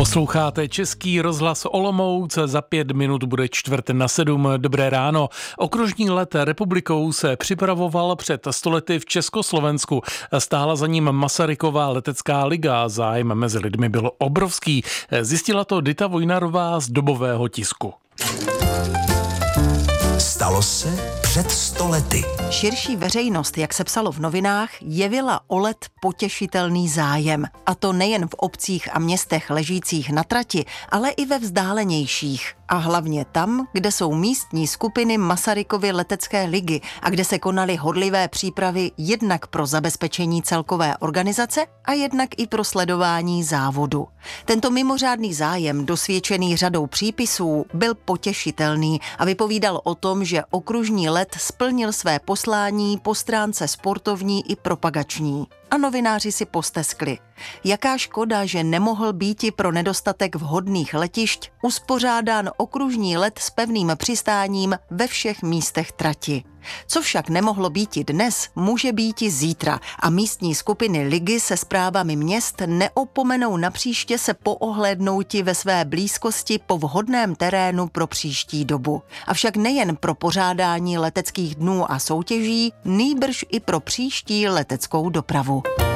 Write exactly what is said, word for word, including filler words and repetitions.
Posloucháte Český rozhlas Olomouc, za pět minut bude čtvrt na sedm. Dobré ráno. Okružní let republikou se připravoval před stolety v Československu. Stála za ním Masarykova letecká liga. Zájem mezi lidmi byl obrovský. Zjistila to Dita Vojnarová z dobového tisku. Stalo se před sto lety. Širší veřejnost, jak se psalo v novinách, jevila o let potěšitelný zájem. A to nejen v obcích a městech ležících na trati, ale i ve vzdálenějších. A hlavně tam, kde jsou místní skupiny Masarykovy letecké ligy a kde se konaly horlivé přípravy jednak pro zabezpečení celkové organizace a jednak i pro sledování závodu. Tento mimořádný zájem, dosvědčený řadou přípisů, byl potěšitelný a vypovídal o tom, že okružní let splnil své poslání po stránce sportovní i propagační. A novináři si posteskli. Jaká škoda, že nemohl býti pro nedostatek vhodných letišť uspořádán okružní let s pevným přistáním ve všech místech trati. Co však nemohlo býti dnes, může býti zítra a místní skupiny ligy se správami měst neopomenou napříště se poohlédnouti ve své blízkosti po vhodném terénu pro příští dobu. Avšak nejen pro pořádání leteckých dnů a soutěží, nýbrž i pro příští leteckou dopravu.